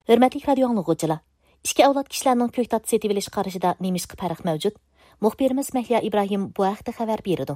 Hörmətli radio anlıqçılar, İki avlad kişilərinin köktat setib eliş qarşıda nemişqi fərq mövcud? Muxbirimiz Məhliya İbrahim bu haqda xəbər berdi.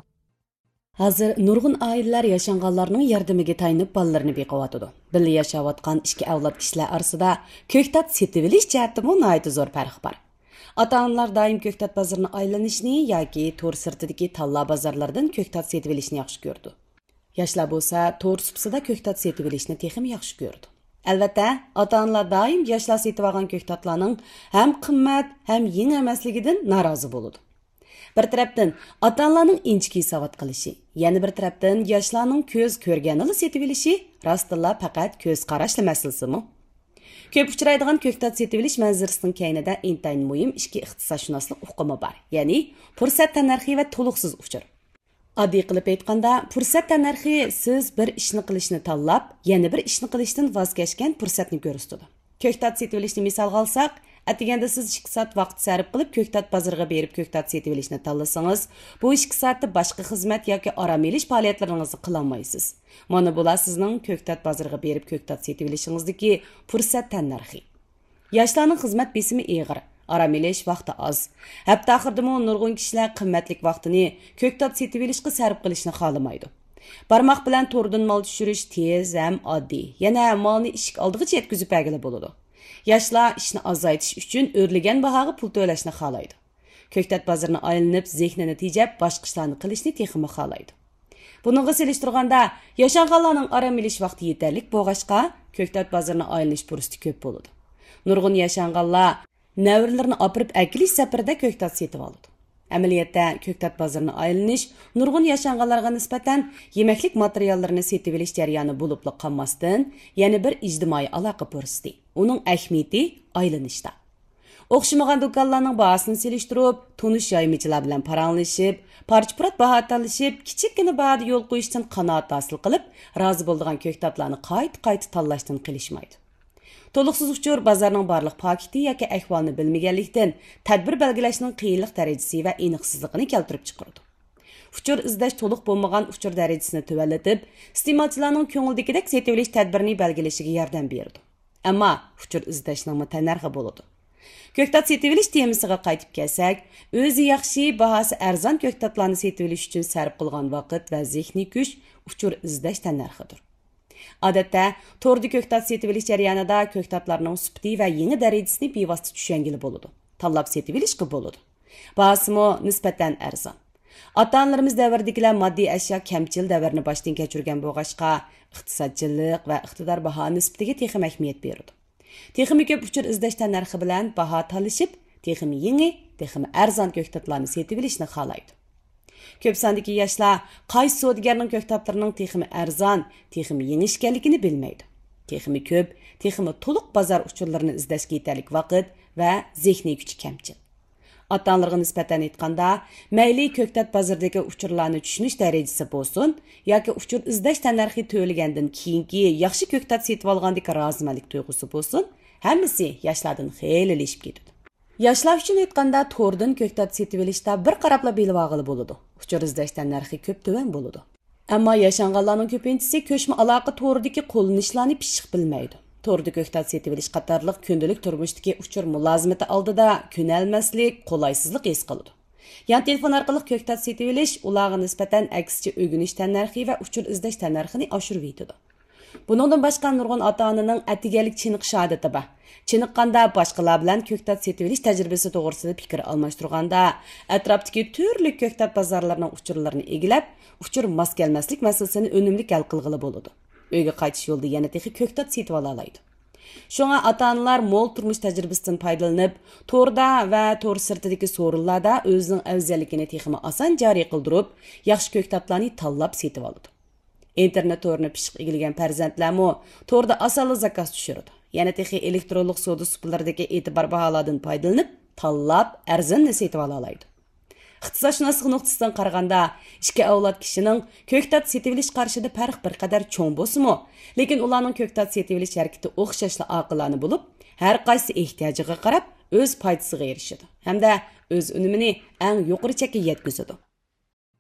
Hazır nurgun aileler yaşanğanlarının yardımıga tayinib ballarını beqawatıdı. Birli yaşayotgan iki avlad kişiler arasında köktat setib eliş jihatida nayt zor farq var. Ata-analar daim köktat bazarını aylanishni yoki to'r sirtidagi talla bazarlardan köktat setib elishni yaxshi ko'rdi. Yoshlar bo'lsa, to'r supsida köktat setib elishni texim yaxshi ko'rdi. Albatta, ata-analar daim yoshlar setib olgan köktatlarning ham qimmat, ham yeng emasligidan norozi bo'ladi. Bir tarafdan ata-analarning inchki savat qilishi, yana bir tarafdan yoshlarning ko'z ko'rganini setib elishi rostilla faqat ko'z qarashli masalasimi? Ko'p uchraydigan köktat setib elish manzarasining kaynida intayin muhim ikki ixtisosshunoslik uqumi bor. Ya'ni fursat tanarxi va to'liqsiz uchur. Oddiy qilib aytganda, fursat tanarxi siz bir ishni qilishni tanlab, yana bir ishni qilishdan voz kechgan fursatni ko'rsatadi. Köktat setib elishni misolga olsak, atiganda siz 2 soat vaqt sarf qilib köktat bozoriga berib köktat setib elishni tanlasangiz, bu 2 soatda boshqa xizmat yoki orom elish faoliyatlaringizni qila olmaysiz. Mana bular sizning köktat bozoriga berib köktat setib elishingizdagi fursat tanarxi. Yoshlarning xizmat besimi og'ir, orom elish vaqti oz. Hatto oxirdami nurg'un kishilar qimmatlik vaqtini köktat setib elishga sarf qilishni xohlamaydi. Barmoq bilan to'rdan mol tushirish tez ham oddiy. Yana molni eshik oldigacha yetkazib bergili bo'ladi. Yoshlar ishni azaytish uchun o'rlagan bahoga pul to'lashni xohlaydi. Köktat bozorini aylanib, zehnini tejab, boshqa ishlarni qilishni texmi xohlaydi. Buningga selishtirganda, yashanganlarning orom elish vaqti yetarlik bo'lg'achqa, köktat bozorini aylanish fursati ko'p bo'ladi. Nurg'un yashanganlar navrilarini opirib akilish safarida köktat setib oladi. Amaliyotda köktat bozorini aylanish nurg'un yashanganlarga nisbatan yemaklik materiallarini setib olish jarayoni bo'lib qolmasdan, yana bir ijtimoiy aloqa fursati. Uning ahamiyati aylanishda. O'xshamagan do'konlarning bahosini selishtirib, tunish yoymichilar bilan paranglashib, parcha-purat baho tanlashib, kichikgina bahoda yo'l qo'yishdan qanoat hosil qilib, rozi bo'lgan köktatlarni qayta tanlashdan qilishmaydi. To'liqsiz uchur bozorning barliq paketi yoki ahvolini bilmaganlikdan tadbir belgilashning qiyinlik darajasi va aniqsizligini keltirib chiqaradi. Uchur izlash to'liq bo'lmagan uchur darajasini tuvallatib, iste'molchilarning ko'ngildagidek setib olish tadbirini belgilashiga yordam beradi. Ammo uchur izlashning tanarxi bo'ladi. Köktat setib olish temasiga qaytib kelsak, o'zi yaxshi, bahosi arzon köktatlarni setib olish uchun sarf qilgan vaqt va zehniy kuch uchur izlash tanarxidir. Odatda, to'rda köktat setib olish jarayonida köktatlarning sifati va yangi darajasini bevosita tushungili bo'ladi. Tanlab setib olishga bo'ladi. Bahosimi nisbatan arzon. Ota-onalarimiz davrdagilar moddiy ashyo kamchil davrni boshdan kechirgan bo'lg'achqa, iqtisodchilik va iqtidor baho nisbatiga texim ahamiyat beradi. Teximi ko'p uchur izlash tanarxi bilan baho tanlashib, teximi yangi, teximi arzon köktatlarni setib olishni xohlaydi. Ko'p sondagi yoshlar qaysi savdogarning köktatlarining teximi arzon, teximi yangi ekanligini bilmaydi. Teximi ko'p, teximi to'liq bozor uchurlarini izlashga yetarlik vaqt va zehniy kuchi kamchil. Ota-onalarga nisbatan aytganda, mayli köktat bozoridagi uchurlarni tushunish darajasi bo'lsin, yoki uchur izlash tanarxi to'lagandan keyingi yaxshi köktat setib olgandek rozimalik tuyg'usi bo'lsin, hammasi yoshlardan xeyli leshib ketadi. Yoshlar uchun aytganda, to'rdan köktat setib olishda bir qarabla bilib olg'ili bo'ladi. Uchur izlash tanarxi ko'p tuvan bo'ladi. Ammo yashanganlarning ko'pinchisi ko'chma aloqa to'ridagi qo'llanishlarni pishiq bilmaydi. To'rda köktat setib olish qatorliq kundalik turmushdagi uchur mulozimati oldida ko'nalmaslik, qolaysizlik his qiladi. Yan telefon orqali köktat setib olish ularga nisbatan aksicha o'rganish tanarxi va uchur izlash tanarxini oshirib yetadi. Buningdan boshqa nurg'un ota-onaning atigalik chiniqish odati bor. Chiniqqanda boshqalar bilan köktat setib olish tajribasi to'g'risida fikr almashtirganda, atrofdagi turli köktat bozorlarining uchurlarini egilab, uchur mos kelmaslik masalasini unumli hal qilg'ili bo'ladi. Uyga qaytish yo'lida yana texi köktat setib ola-oladi. Shunga ota-onalar mo'l turmush tajribasidan foydalanib, to'rda va to'r sirtidagi so'rinlarda o'zining afzalligini texmi oson joriy qildirib, yaxshi köktatlarni tanlab setib oladi. Internet to'rini pishiq egilagan farzandlarmi to'rda osonlik zakaz tushiradi. Yana texi elektronlik savdo supalardagi e'tibor baholardan foydalanib, tanlab arzonni setib ola-oladi. Ixtisosshunoslik nuqtasidan qaraganda, ikki avlod kishining köktat setib olish qarshida farq bir qadar cho'ng bo'lsa-mu, lekin ularning köktat setib olish harakati o'xshashli oqilona bo'lib, har qaysi ehtiyojiga qarab o'z foydasiga erishadi hamda o'z unumini eng yuqori chekkaga yetkazadi.